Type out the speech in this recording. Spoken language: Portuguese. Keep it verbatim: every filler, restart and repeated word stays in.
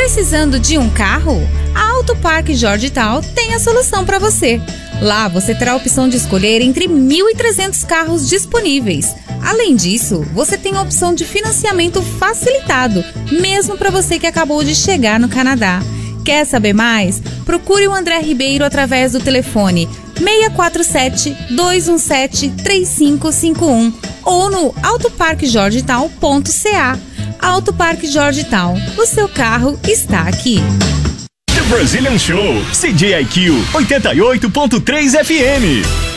Precisando de um carro? A Auto Parque Jorge Tal tem a solução para você. Lá você terá a opção de escolher entre mil e trezentos carros disponíveis. Além disso, você tem a opção de financiamento facilitado, mesmo para você que acabou de chegar no Canadá. Quer saber mais? Procure o André Ribeiro através do telefone seis quatro sete, dois um sete, três cinco cinco um ou no autoparquejorgetal ponto ca. Auto Parque Jorge Tal, o seu carro está aqui. The Brazilian Show, C J I Q oitenta e oito ponto três F M.